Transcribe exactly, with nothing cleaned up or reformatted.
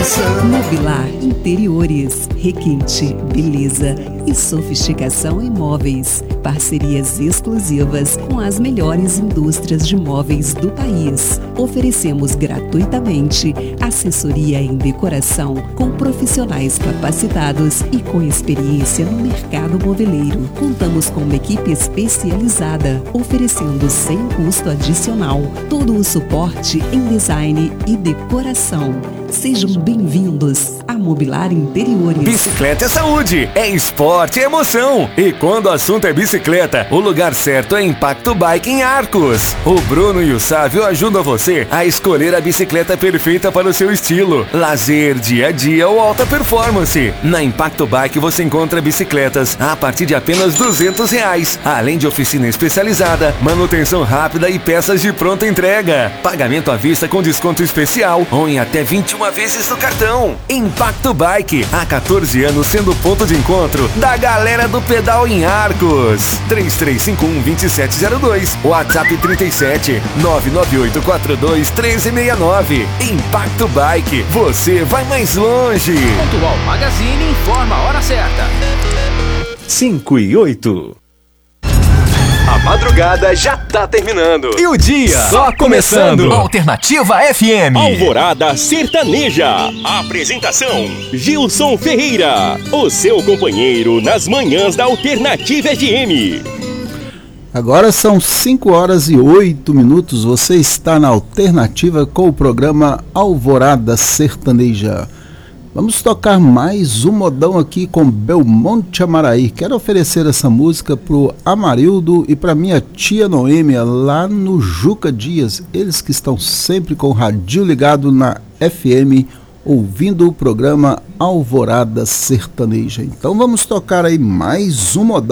emoção. Mobilar Interiores, requinte, beleza e sofisticação em móveis. Parcerias exclusivas com as melhores indústrias de móveis do país. Oferecemos gratuitamente assessoria em decoração com profissionais capacitados e com experiência no mercado moveleiro. Contamos com uma equipe especializada, oferecendo sem custo adicional todo o suporte em design e decoração. Sejam bem-vindos a Mobilar Interiores. Bicicleta é saúde, é esporte, é emoção. E quando o assunto é bicicleta, o lugar certo é Impacto Bike em Arcos. O Bruno e o Sávio ajudam você a escolher a bicicleta perfeita para o seu estilo, lazer, dia a dia ou alta performance. Na Impacto Bike você encontra bicicletas a partir de apenas duzentos reais, além de oficina especializada, manutenção rápida e peças de pronta entrega. Pagamento à vista com desconto especial ou em até vinte e uma vezes no cartão. Impacto Bike, há quatorze anos sendo ponto de encontro da galera do pedal em Arcos. três três cinco um, dois sete zero dois, WhatsApp trinta e sete, nove nove oito quatro dois, um três seis nove. Impacto Bike, você vai mais longe. Pontual Magazine informa a hora certa. cinco e oito. A madrugada já tá terminando. E o dia só começando. Alternativa F M. Alvorada Sertaneja. Apresentação: Gilson Ferreira, o seu companheiro nas manhãs da Alternativa F M. Agora são cinco horas e oito minutos. Você está na Alternativa com o programa Alvorada Sertaneja. Vamos tocar mais um modão aqui com Belmonte Amaraí. Quero oferecer essa música pro Amarildo e pra minha tia Noêmia lá no Juca Dias. Eles que estão sempre com o radinho ligado na F M, ouvindo o programa Alvorada Sertaneja. Então vamos tocar aí mais um modão.